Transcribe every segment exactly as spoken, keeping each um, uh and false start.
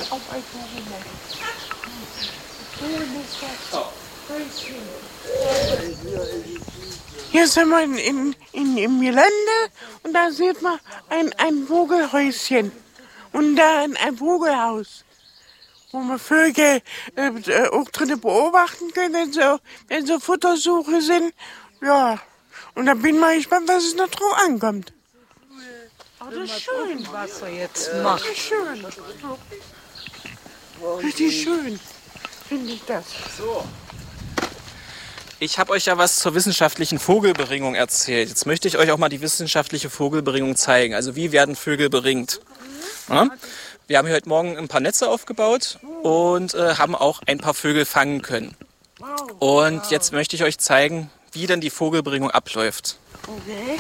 auf ein Vogelnest. Hier sind wir in, in, in, im Gelände und da sieht man ein, ein Vogelhäuschen und da ein, ein Vogelhaus, wo man Vögel äh, auch drinnen beobachten können, wenn sie, wenn sie Futtersuche sind. Ja, und da bin ich mal gespannt, was es noch drauf ankommt. Oh, das ist schön. Was er jetzt macht. Das ist schön. Richtig schön, finde ich das. So. Ich habe euch ja was zur wissenschaftlichen Vogelberingung erzählt. Jetzt möchte ich euch auch mal die wissenschaftliche Vogelberingung zeigen. Also wie werden Vögel beringt? Ja? Wir haben hier heute Morgen ein paar Netze aufgebaut und äh, haben auch ein paar Vögel fangen können. Und jetzt möchte ich euch zeigen, wie denn die Vogelberingung abläuft. Okay.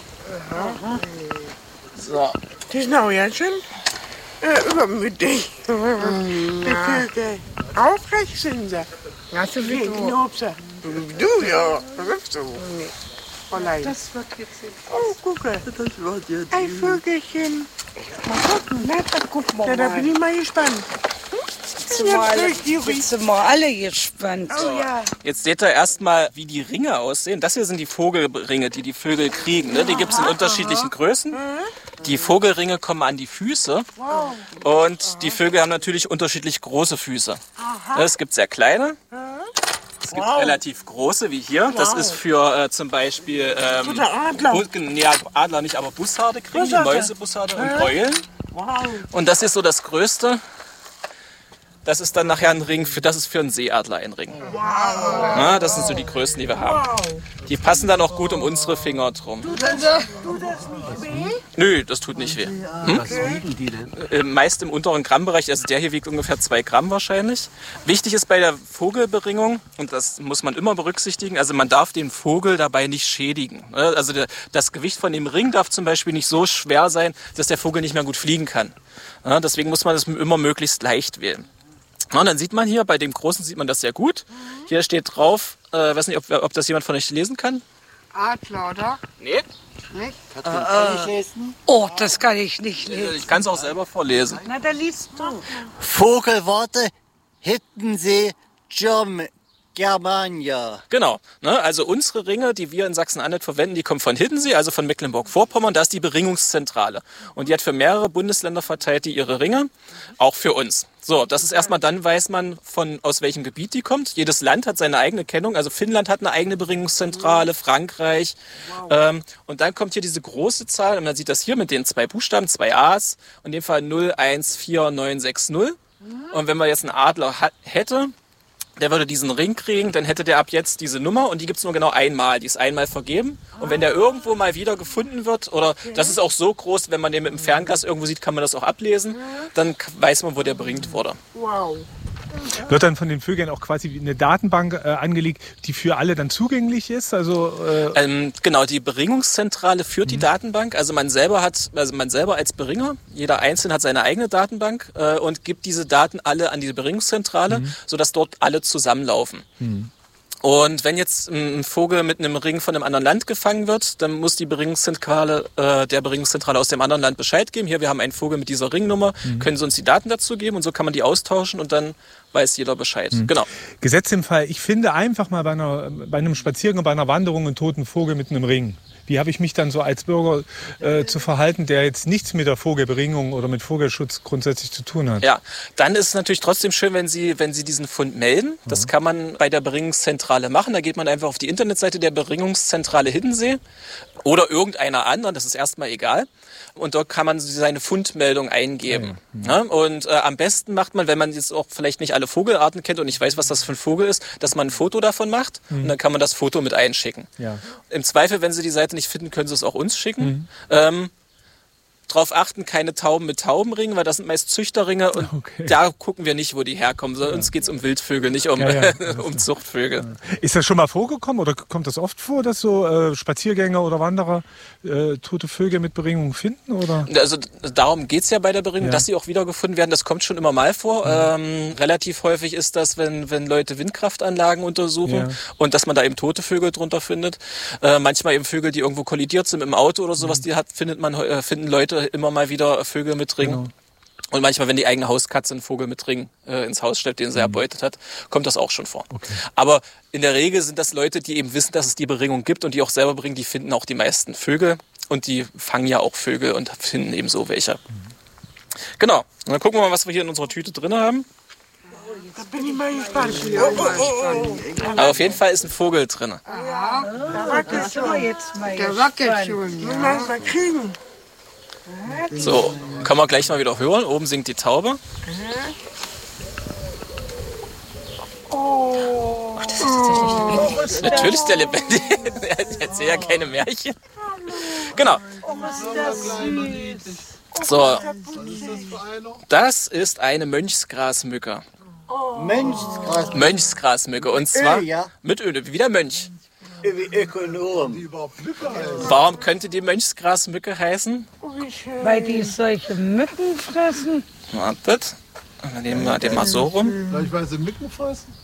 So. Die sind auch ganz schön äh, übermütig. Die Vögel. Aufrecht sind sie. Ja, so wie Die du. Knopse. Du, ja. Das ist so. Fräulein. Das wird jetzt Oh, gucke. Das wird jetzt Ein Vögelchen. mal gucken. Na, dann gucken wir Ja, da mal. bin ich mal gespannt. Sind wir alle, jetzt sind wir alle gespannt. Oh ja. Jetzt seht ihr erstmal, wie die Ringe aussehen. Das hier sind die Vogelringe, die die Vögel kriegen. Ne? Die gibt es in unterschiedlichen Größen. Die Vogelringe kommen an die Füße. Und die Vögel haben natürlich unterschiedlich große Füße. Es gibt sehr kleine. Es gibt relativ große, wie hier. Das ist für äh, zum Beispiel ähm, Oder Adler. Bu- ja, Adler nicht, aber Bussarde kriegen die, Bussarde. Mäuse, Bussarde und Eulen. Wow. Und das ist so das Größte. Das ist dann nachher ein Ring, für, das ist für einen Seeadler ein Ring. Wow. Ja, das sind so die größten, die wir haben. Die passen dann auch gut um unsere Finger drum. Tut das nicht weh? Nö, das tut nicht weh. Was wiegen die denn? Äh, meist im unteren Grammbereich, also der hier wiegt ungefähr zwei Gramm wahrscheinlich. Wichtig ist bei der Vogelberingung, und das muss man immer berücksichtigen, also man darf den Vogel dabei nicht schädigen. Also der, das Gewicht von dem Ring darf zum Beispiel nicht so schwer sein, dass der Vogel nicht mehr gut fliegen kann. Ja, deswegen muss man das immer möglichst leicht wählen. Ja, und dann sieht man hier, bei dem Großen sieht man das sehr gut. Hier steht drauf, äh, weiß nicht, ob, ob das jemand von euch lesen kann. Adler, oder? Nee. Nicht? Kann ich lesen? Oh, das kann ich nicht lesen. Ich kann es auch selber vorlesen. Na, da liest du. Vogelworte, Hittensee, Germ Germania. Genau. Ne? Also unsere Ringe, die wir in Sachsen-Anhalt verwenden, die kommen von Hiddensee, also von Mecklenburg-Vorpommern. Da ist die Beringungszentrale. Und die hat für mehrere Bundesländer verteilt die ihre Ringe, auch für uns. So, das ist erstmal, dann weiß man, von aus welchem Gebiet die kommt. Jedes Land hat seine eigene Kennung. Also Finnland hat eine eigene Beringungszentrale, Frankreich. Ähm, und dann kommt hier diese große Zahl, und man sieht das hier mit den zwei Buchstaben, zwei A's, in dem Fall null eins vier neun sechs null. Und wenn man jetzt einen Adler ha- hätte, der würde diesen Ring kriegen, dann hätte der ab jetzt diese Nummer, und die gibt es nur genau einmal. Die ist einmal vergeben. Und wenn der irgendwo mal wieder gefunden wird, oder das ist auch so groß, wenn man den mit dem Fernglas irgendwo sieht, kann man das auch ablesen, dann k- weiß man, wo der beringt wurde. Wow. Wird dann von den Vögeln auch quasi eine Datenbank äh, angelegt, die für alle dann zugänglich ist? Also äh, Ähm, genau, die Beringungszentrale führt die Datenbank. Also man selber hat, also man selber als Beringer, jeder Einzelne hat seine eigene Datenbank äh, und gibt diese Daten alle an die Beringungszentrale, sodass dort alle zusammenlaufen. Und wenn jetzt ein Vogel mit einem Ring von einem anderen Land gefangen wird, dann muss die Beringungszentrale, äh, der Beringungszentrale aus dem anderen Land Bescheid geben. Hier, wir haben einen Vogel mit dieser Ringnummer, können Sie uns die Daten dazu geben, und so kann man die austauschen, und dann weiß jeder Bescheid. Genau. Gesetzt im Fall, ich finde einfach mal bei, einer, bei einem Spaziergang, bei einer Wanderung einen toten Vogel mit einem Ring. Wie habe ich mich dann so als Bürger äh, zu verhalten, der jetzt nichts mit der Vogelberingung oder mit Vogelschutz grundsätzlich zu tun hat? Ja, dann ist es natürlich trotzdem schön, wenn Sie, wenn Sie diesen Fund melden. Das kann man bei der Beringungszentrale machen. Da geht man einfach auf die Internetseite der Beringungszentrale Hiddensee oder irgendeiner anderen, das ist erstmal egal. Und dort kann man seine Fundmeldung eingeben. Ja, und äh, am besten macht man, wenn man jetzt auch vielleicht nicht alle Vogelarten kennt und nicht weiß, was das für ein Vogel ist, dass man ein Foto davon macht, und dann kann man das Foto mit einschicken. Ja. Im Zweifel, wenn Sie die Seite nicht finden, können Sie es auch uns schicken. Ähm, Darauf achten, keine Tauben mit Taubenringen, weil das sind meist Züchterringe, und Okay. da gucken wir nicht, wo die herkommen. Sondern uns geht es um Wildvögel, nicht um, Ja, ja. um Zuchtvögel. Ist das schon mal vorgekommen oder kommt das oft vor, dass so äh, Spaziergänger oder Wanderer äh, tote Vögel mit Beringung finden? Oder? Also darum geht's ja bei der Beringung, Ja. dass sie auch wiedergefunden werden. Das kommt schon immer mal vor. Ähm, relativ häufig ist das, wenn, wenn Leute Windkraftanlagen untersuchen, Ja. und dass man da eben tote Vögel drunter findet. Äh, manchmal eben Vögel, die irgendwo kollidiert sind im Auto oder sowas, die hat, findet man, äh, finden Leute immer mal wieder Vögel mit Ringen. Genau. Und manchmal, wenn die eigene Hauskatze einen Vogel mit Ring äh, ins Haus stellt, den sie erbeutet hat, kommt das auch schon vor. Okay. Aber in der Regel sind das Leute, die eben wissen, dass es die Beringung gibt und die auch selber bringen, die finden auch die meisten Vögel. Und die fangen ja auch Vögel und finden eben so welche. Mhm. Genau. Und dann gucken wir mal, was wir hier in unserer Tüte drin haben. Da bin ich mal gespannt. Oh, oh, oh, oh. Aber auf jeden Fall ist ein Vogel drin. Ja, da wackelt schon. Jetzt mal Der wackelt schon. Ja. Mal kriegen. So, kann man gleich mal wieder hören. Oben singt die Taube. Oh, das ist tatsächlich lebendig. Natürlich ist der lebendig. Er erzählt ja keine Märchen. Genau. So, das ist eine Mönchsgrasmücke. Mönchsgras. Mönchsgrasmücke. Und zwar Öl, ja. mit Öl, wie der Mönch. Wie Ökonom. Warum könnte die Mönchsgrasmücke heißen? Weil die solche Mücken fressen. Wartet. Wir nehmen mal den mal so rum. Vielleicht weil sie Mücken fressen.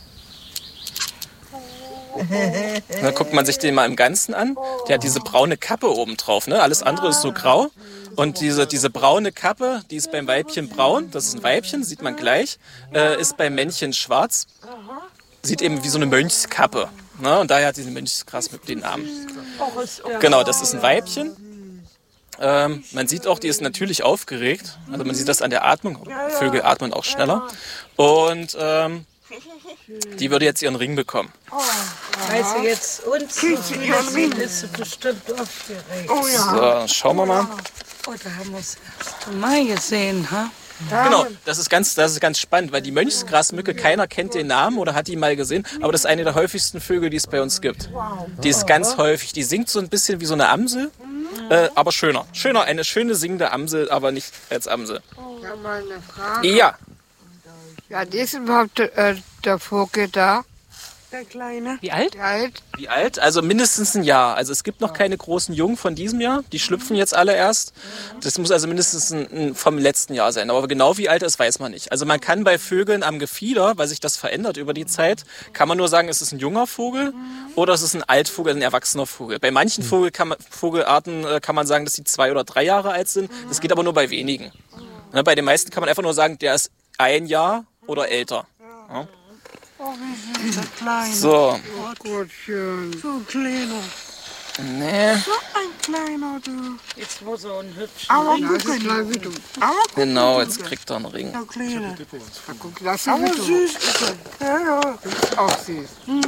Dann guckt man sich den mal im Ganzen an. Der hat diese braune Kappe oben drauf. Ne? Alles andere ist so grau. Und diese, diese braune Kappe, die ist beim Weibchen braun. Das ist ein Weibchen, sieht man gleich. Äh, ist beim Männchen schwarz. Sieht eben wie so eine Mönchskappe. Ne? Und daher hat diese Mönchsgrasmücke den Namen. Genau, das ist ein Weibchen. Ähm, man sieht auch, die ist natürlich aufgeregt. Also man sieht das an der Atmung. Vögel atmen auch schneller. Und ähm, die würde jetzt ihren Ring bekommen. Weil sie jetzt uns so sieht, ist sie bestimmt aufgeregt. Oh ja. So, schauen wir mal. Oh, da haben wir es erst mal gesehen, ha? Genau, das ist ganz, das ist ganz spannend, weil die Mönchsgrasmücke, keiner kennt den Namen oder hat ihn mal gesehen, aber das ist eine der häufigsten Vögel, die es bei uns gibt. Die ist ganz häufig, die singt so ein bisschen wie so eine Amsel, äh, aber schöner. Schöner, eine schöne singende Amsel, aber nicht als Amsel. Ich habe mal eine Frage. Ja, Ja, die ist überhaupt äh, der Vogel da? Der Kleine. wie alt? Der alt? Wie alt? Also mindestens ein Jahr. Also es gibt noch keine großen Jungen von diesem Jahr. Die schlüpfen jetzt alle erst. Das muss also mindestens ein, ein vom letzten Jahr sein. Aber genau wie alt er ist, weiß man nicht. Also man kann bei Vögeln am Gefieder, weil sich das verändert über die Zeit, kann man nur sagen, es ist ein junger Vogel oder es ist ein Altvogel, ein erwachsener Vogel. Bei manchen Vogel kann man, Vogelarten äh, kann man sagen, dass sie zwei oder drei Jahre alt sind. Das geht aber nur bei wenigen. Ne, bei den meisten kann man einfach nur sagen, der ist ein Jahr oder älter. Ja. Oh, wie süß, der Kleine. So. Oh Gottchen. So ein kleiner. Nee. So ein kleiner, du. Jetzt muss er einen hübschen Aber Ring. guck mal, wie du. Aber guck Genau, mal, jetzt kriegt er einen Ring. der Kleine. Aber süß ist er. Ja, ja. Ist auch süß.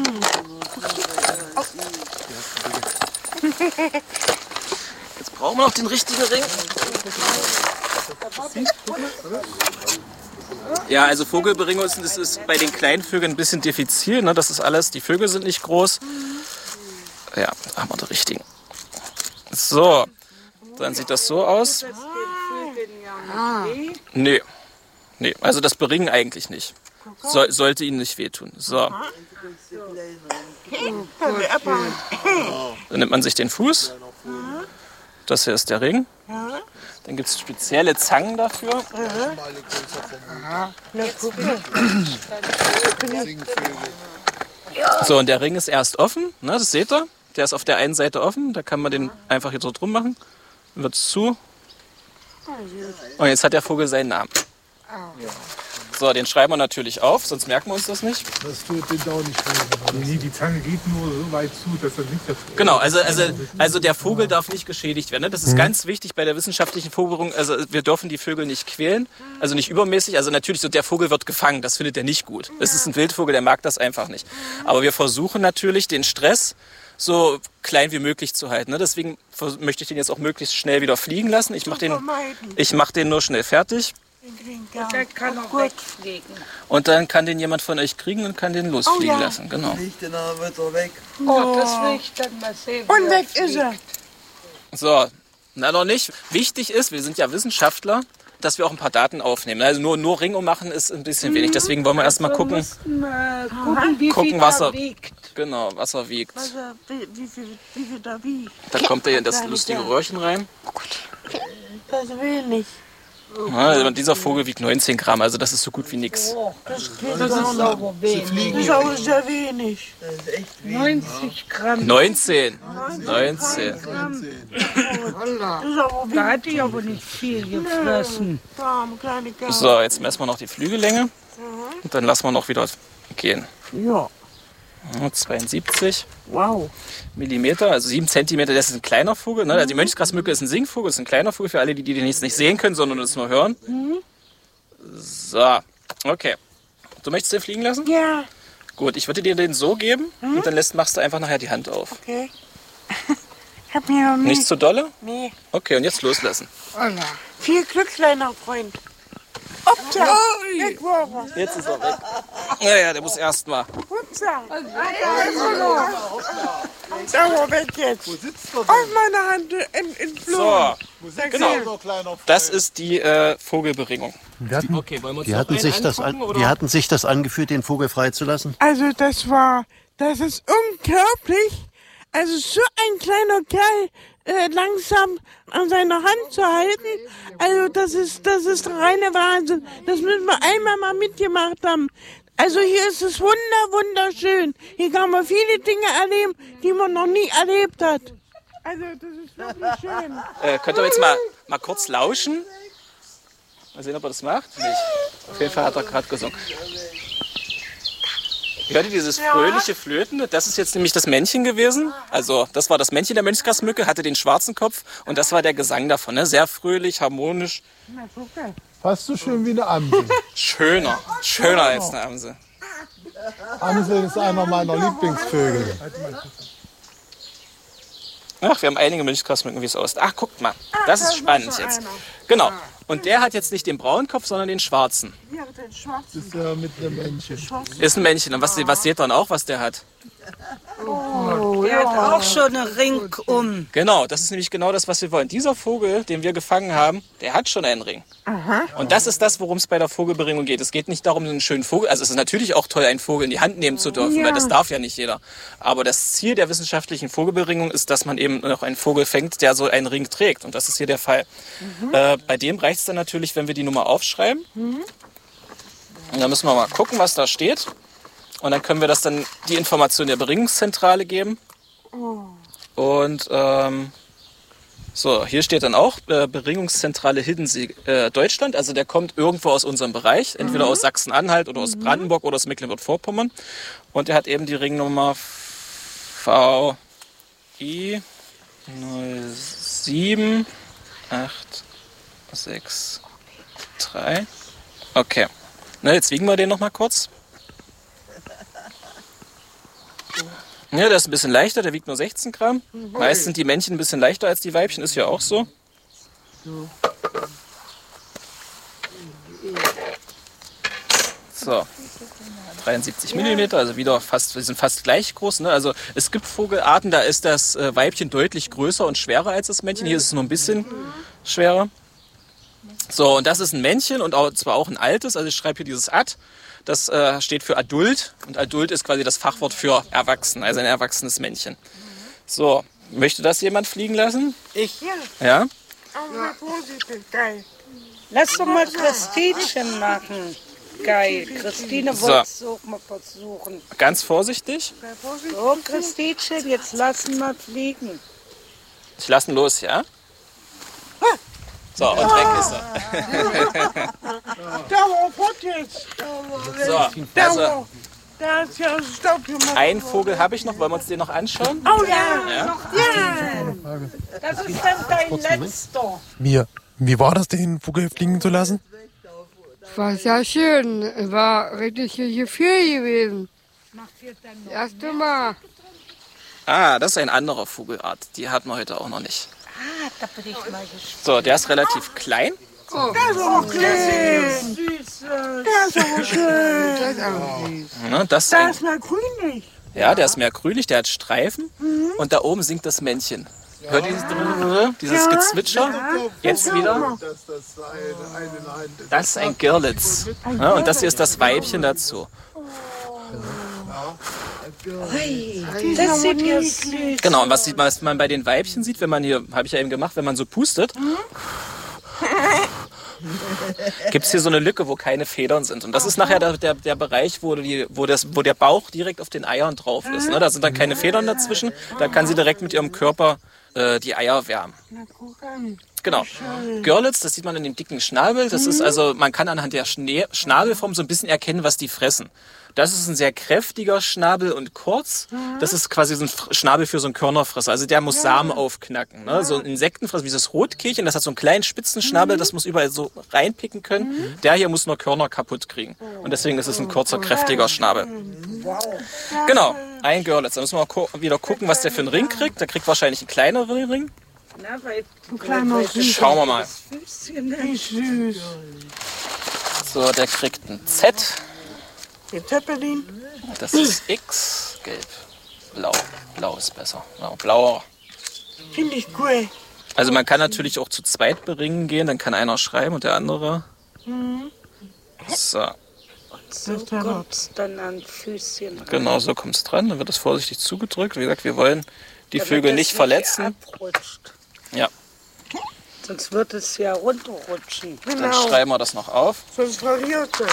Jetzt brauchen wir noch den richtigen Ring. Ja, also Vogelberingung ist, ist, ist bei den kleinen Vögeln ein bisschen diffizil. Ne? Das ist alles, die Vögel sind nicht groß. Ja, da haben wir den richtigen. So, dann sieht das so aus. Nee, nee, also das Beringen eigentlich nicht. So, sollte ihnen nicht wehtun. So. Dann nimmt man sich den Fuß. Das hier ist der Ring. Dann gibt es spezielle Zangen dafür. So, und der Ring ist erst offen, ne, das seht ihr. Der ist auf der einen Seite offen, da kann man den einfach hier so drum machen. Dann wird es zu. Und jetzt hat der Vogel seinen Namen. So, den schreiben wir natürlich auf, sonst merken wir uns das nicht. Das tut den Dau nicht weh. Nee, die Zange geht nur so weit zu, dass er nicht der Vogel. Genau, also, also, also der Vogel darf nicht geschädigt werden. Ne? Das ist ganz wichtig bei der wissenschaftlichen Vogelberingung. Also wir dürfen die Vögel nicht quälen, also nicht übermäßig. Also natürlich, so der Vogel wird gefangen, das findet er nicht gut. Es ist ein Wildvogel, der mag das einfach nicht. Aber wir versuchen natürlich, den Stress so klein wie möglich zu halten. Ne? Deswegen möchte ich den jetzt auch möglichst schnell wieder fliegen lassen. Ich mache den, ich mach den nur schnell fertig. Der kann auch wegfliegen. Und dann kann den jemand von euch kriegen und kann den losfliegen Oh ja. lassen. Genau. Nicht, dann wird er weg. Oh, das will ich dann mal sehen. Und weg ist er. So, na noch nicht. Wichtig ist, wir sind ja Wissenschaftler, dass wir auch ein paar Daten aufnehmen. Also nur, nur Ring ummachen ist ein bisschen wenig. Deswegen wollen wir erstmal Wir gucken, mussten, äh, gucken, wie Gucken, viel was er er- wiegt. genau, was er wiegt. Also, wie, wie, viel, wie viel da wie? Da kommt er in das lustige Röhrchen rein. Das will nicht. Ja, also dieser Vogel wiegt neunzehn Gramm, also das ist so gut wie nichts. Oh, das geht das ist aber wenig. Das ist aber sehr wenig. neunzig Gramm. neunzehn. neunzehn. Das ist aber Da hatte ich aber nicht viel gefressen. arme kleine Kerl. So, jetzt messen wir noch die Flügellänge und dann lassen wir noch wieder gehen. Ja, Ja, zweiundsiebzig wow. Millimeter, also sieben Zentimeter, das ist ein kleiner Vogel. Ne? Also die Mönchsgrasmücke ist ein Singvogel, ist ein kleiner Vogel für alle, die die den jetzt nicht sehen können, sondern das nur hören. So, okay. Du möchtest den fliegen lassen? Ja, Gut, ich würde dir den so geben und dann lässt, machst du einfach nachher die Hand auf. okay. Ich hab mir noch nie... Nicht zu dolle? Nee. Okay, und jetzt loslassen. Viel Glück, kleiner Freund. Upsa, weg war er. Jetzt ist er weg. Naja, der muss erst mal. Upsa. Da war weg jetzt. Wo sitzt er Auf denn? meiner Hand in, in Blut. So, Wo sitzt genau. der kleiner das ist die äh, Vogelberingung. Wir hatten, Okay, wollen wir uns Wie noch hatten, einen sich das an, angucken, oder? wie hatten sich das angefühlt, den Vogel freizulassen? Also das war, das ist unglaublich. Also so ein kleiner Kerl äh, langsam an seiner Hand zu halten. Also das ist, das ist der reine Wahnsinn. Das müssen wir einmal mal mitgemacht haben. Also hier ist es wunder, wunderschön. Hier kann man viele Dinge erleben, die man noch nie erlebt hat. Also das ist wirklich schön. Äh, könnt ihr jetzt mal, mal kurz lauschen? Mal sehen, ob er das macht. Nicht. Auf jeden Fall hat er gerade gesungen. Hört ihr dieses fröhliche Flöten? Das ist jetzt nämlich das Männchen gewesen. Also das war das Männchen der Mönchsgrasmücke, hatte den schwarzen Kopf und das war der Gesang davon. Ne? Sehr fröhlich, harmonisch. Fast so schön wie eine Amsel. Schöner, schöner als eine Amsel. Amsel ist einer meiner Lieblingsvögel. Ach, wir haben einige Mönchsgrasmücken, wie es aussieht. Ach, guckt mal, das ist spannend jetzt. Genau. Und der hat jetzt nicht den braunen Kopf, sondern den schwarzen. Ja, den schwarzen. Das ist ja mit einem Männchen. Ist ein Männchen. Und was, was seht ihr dann auch, was der hat? Der hat auch schon einen Ring um. Genau, das ist nämlich genau das, was wir wollen. Dieser Vogel, den wir gefangen haben, der hat schon einen Ring. Und das ist das, worum es bei der Vogelberingung geht. Es geht nicht darum, einen schönen Vogel, also es ist natürlich auch toll, einen Vogel in die Hand nehmen zu dürfen, Ja. weil das darf ja nicht jeder. Aber das Ziel der wissenschaftlichen Vogelberingung ist, dass man eben noch einen Vogel fängt, der so einen Ring trägt. Und das ist hier der Fall. Äh, bei dem reicht es dann natürlich, wenn wir die Nummer aufschreiben. Und dann müssen wir mal gucken, was da steht. Und dann können wir das dann die Information der Beringungszentrale geben. Und ähm, so, hier steht dann auch äh, Beringungszentrale Hiddensee äh, Deutschland. Also der kommt irgendwo aus unserem Bereich, entweder aus Sachsen-Anhalt oder aus Brandenburg oder aus Mecklenburg-Vorpommern. Und er hat eben die Ringnummer V I null sieben acht sechs drei. Okay, na, jetzt wiegen wir den noch mal kurz. Ja, der ist ein bisschen leichter, der wiegt nur sechzehn Gramm. Meist sind die Männchen ein bisschen leichter als die Weibchen, ist ja auch so. So, dreiundsiebzig Millimeter, also wieder fast, wir sind fast gleich groß. Ne? Also es gibt Vogelarten, da ist das äh, Weibchen deutlich größer und schwerer als das Männchen. Hier ist es nur ein bisschen schwerer. So, und das ist ein Männchen und auch, zwar auch ein altes, also ich schreibe hier dieses Ad. Das äh, steht für Adult und Adult ist quasi das Fachwort für Erwachsen, also ein erwachsenes Männchen. So, möchte das jemand fliegen lassen? Ich? Ja. Ja? Aber vorsichtig, geil. Lass doch mal Christinchen machen. Geil. Christine So. wollte es auch mal versuchen. Ganz vorsichtig. So, Christinchen, jetzt lassen wir fliegen. Ich lasse ihn los, ja? So, und weg ist er. Da war Gott jetzt. So, Da also war. Da ist ja Stopp gemacht. einen Vogel habe ich noch, wollen wir uns den noch anschauen? Oh ja. Ja. Das ist dann dein letzter. Mir. Wie war das, den Vogel fliegen zu lassen? War sehr schön. War richtig ein Gefühl gewesen. Das erste Mal. Ah, das ist ein anderer Vogelart. Die hatten wir heute auch noch nicht. Ah, da bin ich mal gespannt. So, der ist relativ klein. Das ist aber schön. Süß. Das ist aber schön. Das ist aber süß. Ne, das ist Da ein, ist mal grünlich. ja, der ist mehr grünlich, der hat Streifen. Und da oben singt das Männchen. Hört ihr dieses, dieses Gezwitscher? Jetzt wieder. Dass das eine, eine in der Hand ist. Das ist ein Girlitz. Ja, und das hier ist das Weibchen dazu. Das sieht ja süß. Genau, und was, sieht, was man bei den Weibchen sieht, wenn man hier, habe ich ja eben gemacht, wenn man so pustet, gibt es hier so eine Lücke, wo keine Federn sind. Und das ist nachher der, der, der Bereich, wo, die, wo, das, wo der Bauch direkt auf den Eiern drauf ist. Ne? Da sind dann keine Federn dazwischen. Da kann sie direkt mit ihrem Körper äh, die Eier wärmen. Genau. Görlitz, das sieht man in dem dicken Schnabel. Das ist also, man kann anhand der Schnee, Schnabelform so ein bisschen erkennen, was die fressen. Das ist ein sehr kräftiger Schnabel und kurz. Das ist quasi so ein Schnabel für so einen Körnerfresser. Also der muss Samen aufknacken. Ne? So ein Insektenfresser wie das Rotkehlchen, das hat so einen kleinen spitzen Schnabel, das muss überall so reinpicken können. Der hier muss nur Körner kaputt kriegen. Und deswegen ist es ein kurzer, kräftiger Schnabel. Genau, ein Görlitz. Da müssen wir mal wieder gucken, was der für einen Ring kriegt. Der kriegt wahrscheinlich einen kleineren Ring. Schauen wir mal. So, der kriegt ein Z. Zeppelin. Das ist X. Gelb. Blau. Blau ist besser. Ja, blauer. Finde ich cool. Also man kann natürlich auch zu zweit beringen gehen. Dann kann einer schreiben und der andere. Mhm. So. So kommt's dann an Füßchen rein. Genau, so kommt es dran. Dann wird das vorsichtig zugedrückt. Wie gesagt, wir wollen die Damit Vögel es nicht verletzen. abrutscht. Ja. Sonst wird es ja runterrutschen. Dann schreiben wir das noch auf. Sonst verliert es.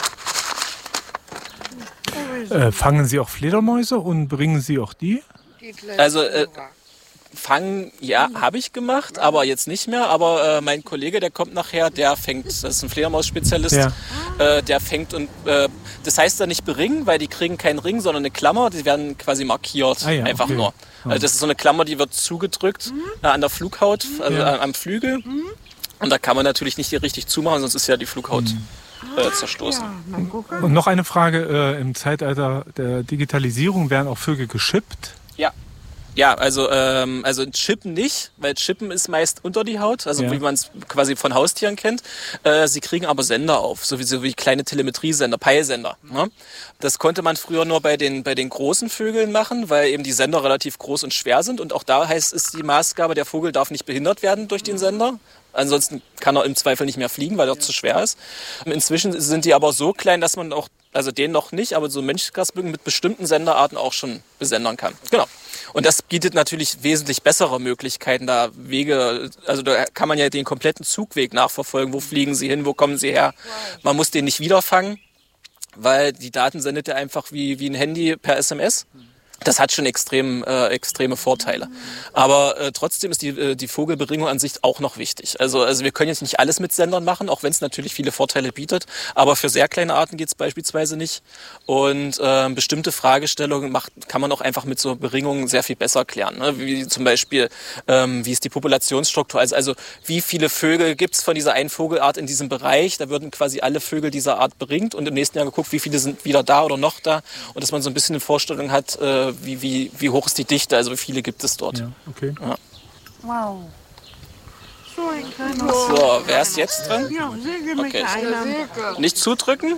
Äh, fangen Sie auch Fledermäuse und bringen Sie auch die? Also äh, fangen, ja, habe ich gemacht, aber jetzt nicht mehr. Aber äh, mein Kollege, der kommt nachher, der fängt, das ist ein Fledermaus-Spezialist, Ja. äh, der fängt und äh, das heißt dann nicht beringen, weil die kriegen keinen Ring, sondern eine Klammer, die werden quasi markiert, Ah ja, einfach okay. nur. Also das ist so eine Klammer, die wird zugedrückt äh, an der Flughaut, also Ja. äh, am Flügel. Und da kann man natürlich nicht hier richtig zumachen, sonst ist ja die Flughaut äh, zerstoßen. Und noch eine Frage, äh, im Zeitalter der Digitalisierung werden auch Vögel geschippt? Ja. Ja, also, ähm, also Chippen nicht, weil Chippen ist meist unter die Haut, also Ja. wie man es quasi von Haustieren kennt. Äh, sie kriegen aber Sender auf, sowieso wie kleine Telemetriesender, Peilsender. Ne? Das konnte man früher nur bei den, bei den großen Vögeln machen, weil eben die Sender relativ groß und schwer sind. Und auch da heißt es die Maßgabe, der Vogel darf nicht behindert werden durch den Sender. Ansonsten kann er im Zweifel nicht mehr fliegen, weil er zu schwer ist. Inzwischen sind die aber so klein, dass man auch, also den noch nicht, aber so Menschgrasbücken mit bestimmten Senderarten auch schon besendern kann. Genau. Und das bietet natürlich wesentlich bessere Möglichkeiten, da Wege, also da kann man ja den kompletten Zugweg nachverfolgen. Wo fliegen sie hin, wo kommen sie her? Man muss den nicht wiederfangen, weil die Daten sendet er einfach wie, wie ein Handy per S M S. Das hat schon extrem, äh, extreme Vorteile. Aber äh, trotzdem ist die, äh, die Vogelberingung an sich auch noch wichtig. Also, also wir können jetzt nicht alles mit Sendern machen, auch wenn es natürlich viele Vorteile bietet. Aber für sehr kleine Arten geht es beispielsweise nicht. Und äh, bestimmte Fragestellungen macht, kann man auch einfach mit so Beringungen sehr viel besser klären. Ne? Wie zum Beispiel, ähm, wie ist die Populationsstruktur? Also, also wie viele Vögel gibt es von dieser einen Vogelart in diesem Bereich? Da würden quasi alle Vögel dieser Art beringt und im nächsten Jahr geguckt, wie viele sind wieder da oder noch da. Und dass man so ein bisschen eine Vorstellung hat, äh, Wie, wie, wie hoch ist die Dichte, also wie viele gibt es dort. Ja, okay. Ja. Wow. So ein kleiner. So, wer ist jetzt dran? Ja, säge mich Okay. einer. Nicht zudrücken.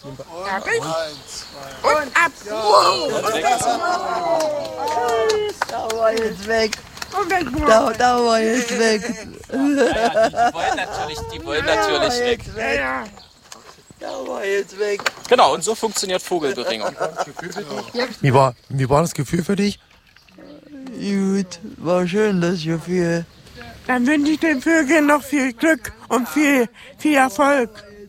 Und ab. Wow. Da war jetzt weg. Und weg. Da, da war jetzt weg. Ja, ja, die, die wollen natürlich, die wollen natürlich weg. Ja, ja. Da war jetzt weg. Genau, und so funktioniert Vogelberingung. Wie war, wie war das Gefühl für dich? Gut, war schön das Gefühl. Dann wünsche ich den Vögeln noch viel Glück und viel, viel Erfolg.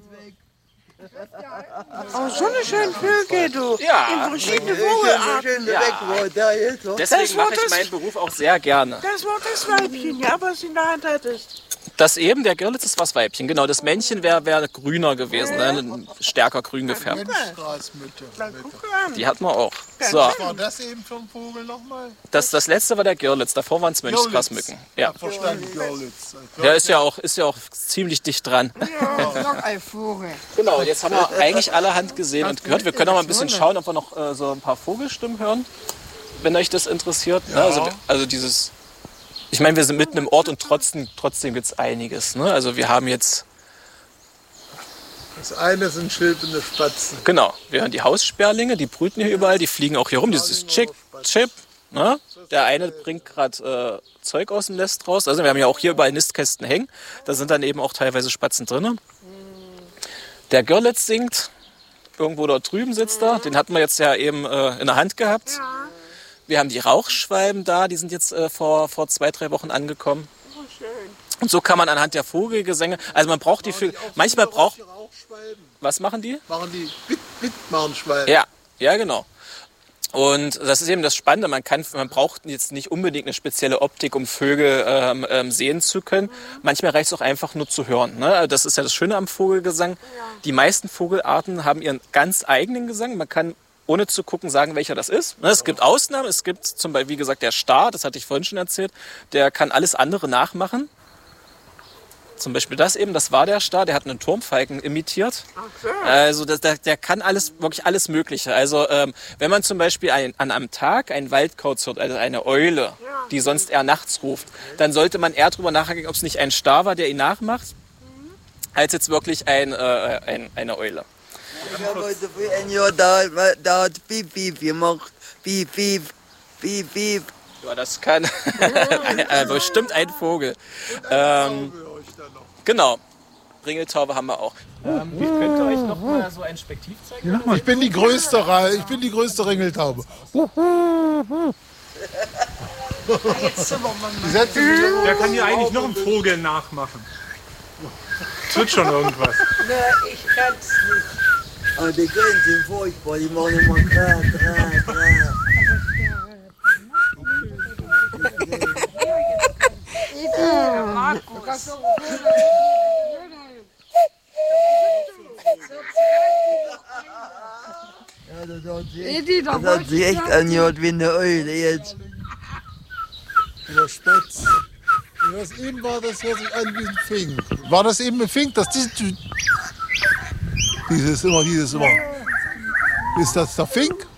Oh, so eine schöne Vögel, du. Ja. In verschiedene Vogelarten. Schön Ja. weg war da jetzt. So. Deswegen Das Wort mache ich ist- meinen Beruf auch sehr gerne. Das war das Weibchen, ja, was in der Hand hattest. Das eben, der Görlitz ist was Weibchen. Genau, das Männchen wäre wär grüner gewesen, ne? Stärker grün gefärbt. Menschgrasmütter. Na, guck an. Die hat man auch. So, Was war das eben für ein Vogel nochmal? das, das letzte war der Görlitz, davor waren es Mönchsgrasmücken. Ja. Verstanden, Görlitz. Der ist ja auch, ist ja auch ziemlich dicht dran. Noch ein Vogel. Genau, jetzt haben wir eigentlich allerhand gesehen und gehört. Wir können auch mal ein bisschen schauen, ob wir noch äh, so ein paar Vogelstimmen hören, wenn euch das interessiert. Ne? Also, also dieses, ich meine, wir sind mitten im Ort und trotzdem, trotzdem gibt es einiges. Ne? Also wir haben jetzt, Das eine sind schilpende Spatzen. genau, wir hören die Haussperlinge, die brüten hier überall, die fliegen auch hier rum, dieses Chick, Chip. Ne? Der eine bringt gerade äh, Zeug aus dem Nest raus. Also wir haben ja auch hier überall Nistkästen hängen. Da sind dann eben auch teilweise Spatzen drin. Der Görlitz singt. Irgendwo dort drüben sitzt er. Den hatten wir jetzt ja eben äh, in der Hand gehabt. Wir haben die Rauchschwalben da. Die sind jetzt äh, vor, vor zwei, drei Wochen angekommen. Und so kann man anhand der Vogelgesänge, also man braucht die Vögel, manchmal braucht, was machen die? Machen die Bit, Bit machen Schweine. Ja, ja genau. Und das ist eben das Spannende, man, kann, man braucht jetzt nicht unbedingt eine spezielle Optik, um Vögel ähm, ähm, sehen zu können. Manchmal reicht es auch einfach nur zu hören. Ne? Das ist ja das Schöne am Vogelgesang. Die meisten Vogelarten haben ihren ganz eigenen Gesang. Man kann ohne zu gucken sagen, welcher das ist. Ne? Es gibt Ausnahmen, es gibt zum Beispiel, wie gesagt, der Star, das hatte ich vorhin schon erzählt, der kann alles andere nachmachen. Zum Beispiel das eben, das war der Star, der hat einen Turmfalken imitiert. Also das, der, der kann alles, wirklich alles Mögliche. Also ähm, wenn man zum Beispiel ein, an einem Tag einen Waldkauz hört, also eine Eule, die sonst eher nachts ruft, dann sollte man eher drüber nachdenken, ob es nicht ein Star war, der ihn nachmacht, als jetzt wirklich ein, äh, ein, eine Eule. Ich habe heute für ein Jahr da, da hat Piep Piep gemacht. Piep Piep, Piep Piep. Ja, das kann bestimmt ein Vogel. Ähm, genau, Ringeltaube haben wir auch. Ähm, ich könnte euch noch mal so ein Spektiv zeigen. Ich bin die größte, Ra- ich bin die größte Ringeltaube. Der kann ja eigentlich noch einen Vogel nachmachen. Es wird schon irgendwas. Ne, ich kann's nicht. Aber die Grillen sind furchtbar, die machen immer kra, kra, kra. Ja, das hat sich echt, das hat sich echt angehört wie eine Eule jetzt. Oder Spatz. Und das eben war, das hört sich an wie ein Fink. War das eben ein Fink? Das dieses, dieses immer, dieses immer. Ist das der Fink?